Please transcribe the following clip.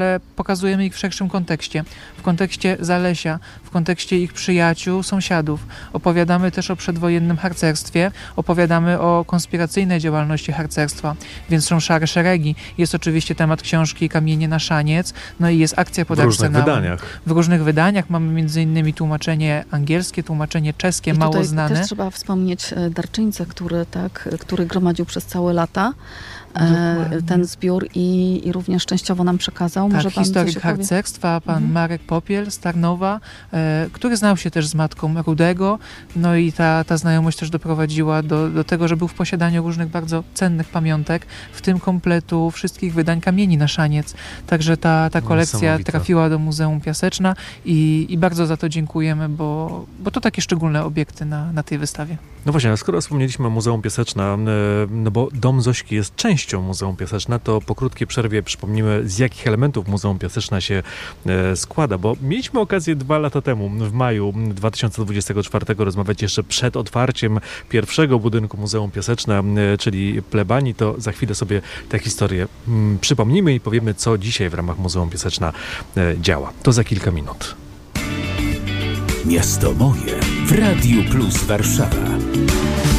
pokazujemy ich w szerszym kontekście, w kontekście Zalesia, w kontekście ich przyjaciół, sąsiadów. Opowiadamy też o przedwojennym harcerstwie, opowiadamy o konspiracyjnej działalności harcerstwa, więc są szare szeregi. Jest oczywiście temat książki Kamienie na szaniec, no i jest akcja pod Arsenałem. W różnych wydaniach mamy m.in. tłumaczenie angielskie, tłumaczenie czeskie, mało znane. Też trzeba wspomnieć darczyńcę, który gromadził przez całe lata ten zbiór i również częściowo nam przekazał. Tak, może pan historyk harcerstwa, pan Marek Popiel z Tarnowa, który znał się też z matką Rudego, no i ta znajomość też doprowadziła do tego, że był w posiadaniu różnych bardzo cennych pamiątek, w tym kompletu wszystkich wydań Kamieni na szaniec. Także ta kolekcja trafiła do Muzeum Piaseczna i bardzo za to dziękujemy, bo to takie szczególne obiekty na tej wystawie. No właśnie, a skoro wspomnieliśmy o Muzeum Piaseczna, no bo Dom Zośki jest częścią Muzeum Piaseczna, to po krótkiej przerwie przypomnimy, z jakich elementów Muzeum Piaseczna się składa, bo mieliśmy okazję 2 lata temu, w maju 2024 rozmawiać jeszcze przed otwarciem pierwszego budynku Muzeum Piaseczna, czyli plebanii, to za chwilę sobie tę historię przypomnimy i powiemy, co dzisiaj w ramach Muzeum Piaseczna działa. To za kilka minut. Miasto moje w Radiu Plus Warszawa.